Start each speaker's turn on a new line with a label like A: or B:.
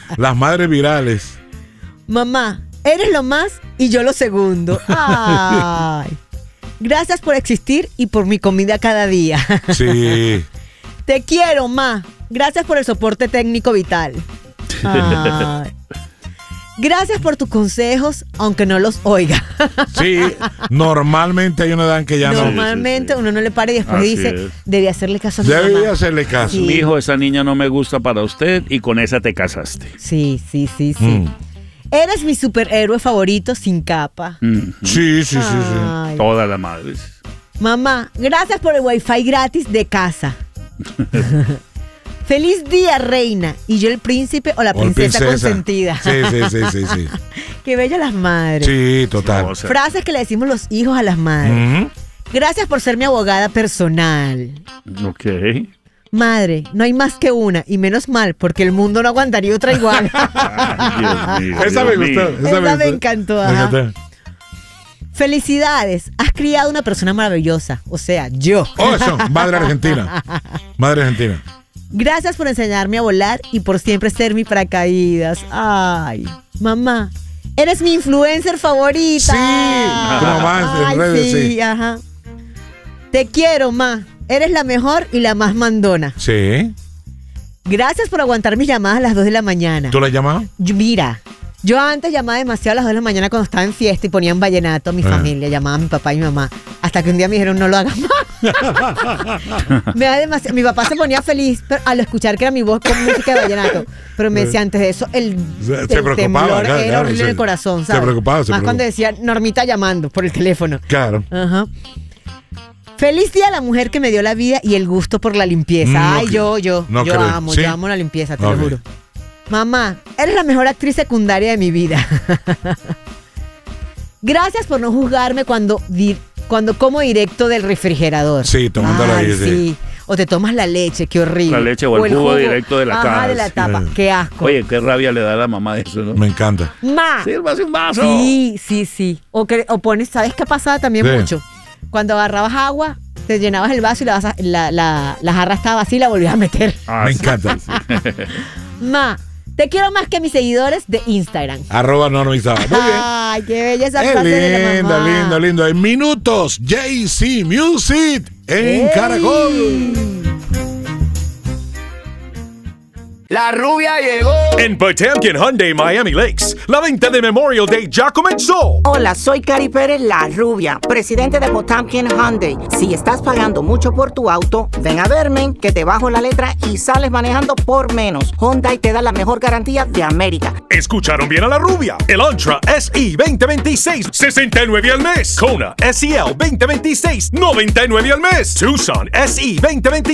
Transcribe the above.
A: Las madres virales.
B: Mamá, eres lo más y yo lo segundo. Ay. Gracias por existir y por mi comida cada día.
A: Sí.
B: Te quiero, ma. Gracias por el soporte técnico vital. Ay. Gracias por tus consejos, aunque no los oiga.
A: Sí, normalmente hay una edad que ya
B: Normalmente uno no le para y después
C: Así
B: dice,
C: es.
B: debí hacerle caso a mi
A: Debí
B: mamá.
A: hacerle caso.
B: Sí.
C: Mijo, esa niña no me gusta para usted y con esa te casaste.
B: Sí.
A: Mm.
B: Eres mi superhéroe favorito sin capa.
A: Sí.
B: Ay.
C: Todas las madres.
B: Mamá, gracias por el wifi gratis de casa. Feliz día, reina. Y yo el príncipe o la
A: O el
B: princesa consentida.
A: Sí.
B: Qué bellas las madres.
A: Sí, total.
C: O sea,
B: Frases que le decimos los hijos a las madres.
A: Ujú.
B: Gracias por ser mi abogada personal.
C: ok.
B: Madre, no hay más que una, y menos mal, porque el mundo no aguantaría otra igual.
C: Ay, Dios mío,
A: Esa me
C: Dios
A: gustó.
C: mío.
B: Esa me
A: gustó.
B: encantó,
A: Me
B: ajá.
A: encantó.
B: Felicidades, has criado una persona maravillosa, o sea, yo.
A: Oh, eso, madre argentina. Madre argentina.
B: Gracias por enseñarme a volar y por siempre ser mi paracaídas. Ay, mamá, eres mi influencer favorita.
A: Sí, tu mamá en redes, sí.
B: Ajá. Te quiero, ma. Eres la mejor y la más mandona.
A: Sí.
B: Gracias por aguantar mis llamadas a las 2 de la mañana.
A: ¿Tú la llamabas?
B: Mira, yo antes llamaba demasiado a las 2 de la mañana cuando estaba en fiesta y ponían vallenato a mi familia, llamaba a mi papá y mi mamá. Hasta que un día me dijeron, no lo hagas más. Me da demasiado. Mi papá se ponía feliz al escuchar que era mi voz con música de vallenato. Pero me decía antes de eso, el
A: preocupaba,
B: temblor
A: claro,
B: era horrible en
A: sí.
B: el corazón,
A: Se
B: ¿sabes?
A: preocupaba,
B: Más cuando decía Normita llamando por el teléfono.
A: Claro.
B: Ajá. Feliz día a la mujer que me dio la vida y el gusto por la limpieza.
A: No
B: Ay,
A: creo.
B: yo
A: No creo.
B: amo,
A: ¿Sí?
B: yo amo la limpieza, te
A: Ok.
B: lo juro. Mamá, eres la mejor actriz secundaria de mi vida. Gracias por no juzgarme cuando como directo del refrigerador.
A: Sí, tomándolo
B: Ay,
A: ahí, sí.
B: O te tomas la leche, qué horrible.
C: La leche o el jugo directo de la
B: Ajá,
C: caja.
B: de la tapa,
A: Sí.
B: qué asco.
C: Oye, qué rabia le da a la mamá de eso, ¿no?
A: Me encanta.
B: Ma.
C: Sírvase un vaso.
B: Sí. O pones, ¿sabes qué pasaba también
A: Sí.
B: mucho? Cuando agarrabas agua, te llenabas el vaso y la jarra estaba vacía y la volvías a meter.
C: Ah,
A: Me
C: sí.
A: encanta.
B: Ma, te quiero más que mis seguidores de Instagram.
A: @normizaba. Muy bien.
B: Ay, qué bella esa
A: Es
B: frase de la mamá.
A: lindo. En minutos, JC Music en
B: ¡Ey!
A: Caracol.
D: La rubia llegó.
E: En Potemkin Hyundai Miami Lakes, la venta de Memorial Day ya comenzó.
F: Hola, soy Cari Pérez, la rubia, presidente de Potemkin Hyundai. Si estás pagando mucho por tu auto, ven a verme, que te bajo la letra y sales manejando por menos. Hyundai te da la mejor garantía de América.
E: Escucharon bien a la rubia. El Antra SE 2026, 69 al mes. Kona SEL 2026, 99 al mes. Tucson SE 2026.